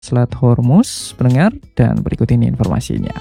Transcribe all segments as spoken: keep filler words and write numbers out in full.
Selat Hormuz, pendengar, dan berikut ini informasinya.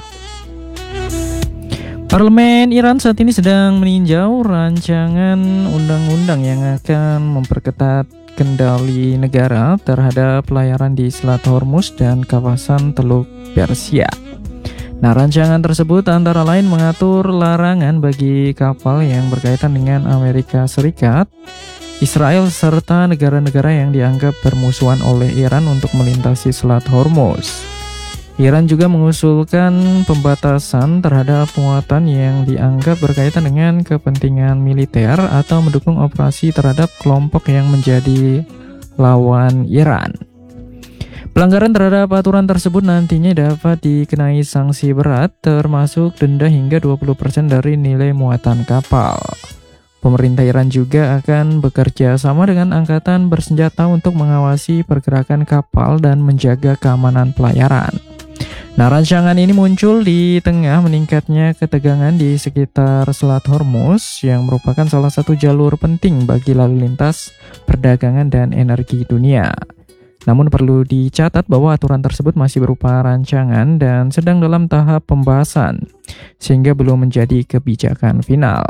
Parlemen Iran saat ini sedang meninjau rancangan undang-undang yang akan memperketat kendali negara terhadap pelayaran di Selat Hormuz dan kawasan Teluk Persia. Nah, rancangan tersebut antara lain mengatur larangan bagi kapal yang berkaitan dengan Amerika Serikat, Israel, serta negara-negara yang dianggap bermusuhan oleh Iran untuk melintasi Selat Hormuz. Iran juga mengusulkan pembatasan terhadap muatan yang dianggap berkaitan dengan kepentingan militer atau mendukung operasi terhadap kelompok yang menjadi lawan Iran. Pelanggaran terhadap aturan tersebut nantinya dapat dikenai sanksi berat, termasuk denda hingga dua puluh persen dari nilai muatan kapal. Pemerintah Iran juga akan bekerja sama dengan angkatan bersenjata untuk mengawasi pergerakan kapal dan menjaga keamanan pelayaran. Nah, rancangan ini muncul di tengah meningkatnya ketegangan di sekitar Selat Hormuz yang merupakan salah satu jalur penting bagi lalu lintas perdagangan dan energi dunia. Namun perlu dicatat bahwa aturan tersebut masih berupa rancangan dan sedang dalam tahap pembahasan, sehingga belum menjadi kebijakan final.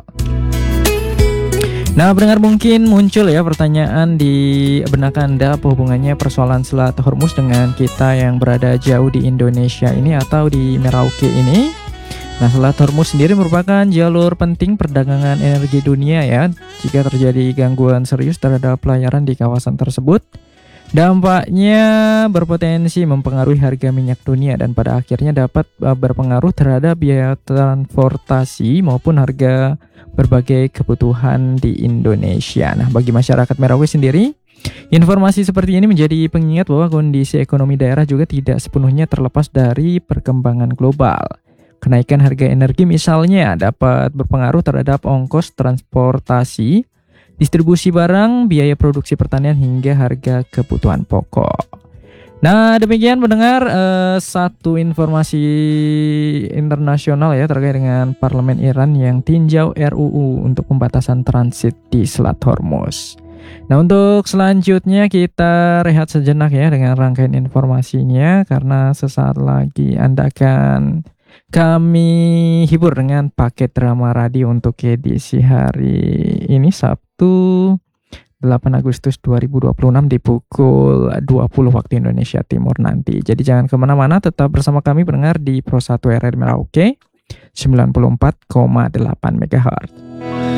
Nah, pendengar, mungkin muncul ya pertanyaan di benak Anda, apa hubungannya persoalan Selat Hormuz dengan kita yang berada jauh di Indonesia ini atau di Merauke ini. Nah, Selat Hormuz sendiri merupakan jalur penting perdagangan energi dunia ya. Jika terjadi gangguan serius terhadap pelayaran di kawasan tersebut, dampaknya berpotensi mempengaruhi harga minyak dunia dan pada akhirnya dapat berpengaruh terhadap biaya transportasi maupun harga berbagai kebutuhan di Indonesia. Nah, bagi masyarakat Merauke sendiri, informasi seperti ini menjadi pengingat bahwa kondisi ekonomi daerah juga tidak sepenuhnya terlepas dari perkembangan global. Kenaikan harga energi misalnya dapat berpengaruh terhadap ongkos transportasi, distribusi barang, biaya produksi pertanian, hingga harga kebutuhan pokok. Nah, demikian pendengar eh, satu informasi internasional ya terkait dengan Parlemen Iran yang tinjau R U U untuk pembatasan transit di Selat Hormuz. Nah, untuk selanjutnya kita rehat sejenak ya dengan rangkaian informasinya, karena sesaat lagi Anda akan kami hibur dengan paket drama radio untuk edisi hari ini Sabtu delapan Agustus dua ribu dua puluh enam di pukul dua puluh waktu Indonesia Timur nanti. Jadi jangan kemana-mana, tetap bersama kami pendengar di Pro satu R R Merauke sembilan puluh empat koma delapan megahertz.